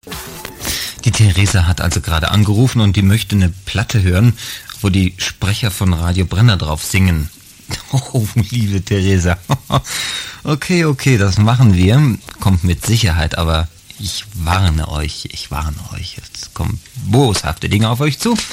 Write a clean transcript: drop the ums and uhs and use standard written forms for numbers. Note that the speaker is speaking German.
Die Theresa hat also gerade angerufen und die möchte eine Platte hören, wo die Sprecher von Radio Brenner drauf singen. Oh, liebe Theresa. Okay, das machen wir. Kommt mit Sicherheit, aber ich warne euch. Es kommen boshafte Dinge auf euch zu.